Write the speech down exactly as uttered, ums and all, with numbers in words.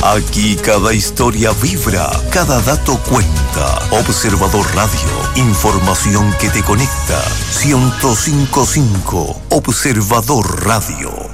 Aquí cada historia vibra, cada dato cuenta. Observador Radio, información que te conecta. ciento cinco punto cinco Observador Radio.